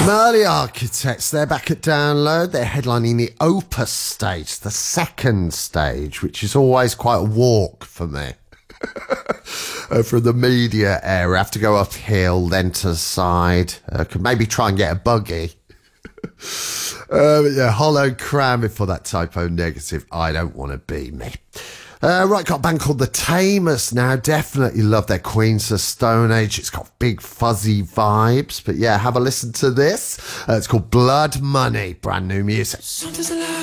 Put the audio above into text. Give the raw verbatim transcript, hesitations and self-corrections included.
Merley Architects, they're back at Download. They're headlining the Opus stage, the second stage, which is always quite a walk for me. uh, from the media area, I have to go uphill, then to the side. Uh, could maybe try and get a buggy. uh, but yeah, hollow cram before that typo negative. I don't want to be me. Uh, right, got a band called The Tamers now. Definitely love their Queens of Stone Age. It's got big fuzzy vibes. But yeah, have a listen to this. Uh, it's called Blood Money. Brand new music. Something's alive